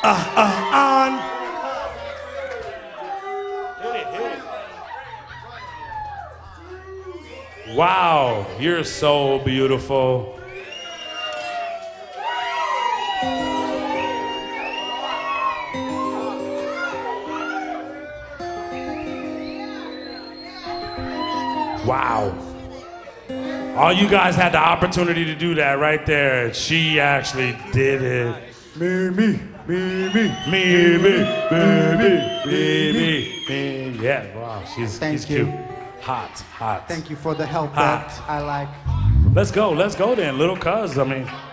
On. Hit it. Wow, you're so beautiful. Wow. All you guys had the opportunity to do that right there. She actually did it. Me. Yeah, wow, she's cute. Hot. Thank you for the help Hot. that I like. Let's go then, little cuz. I mean.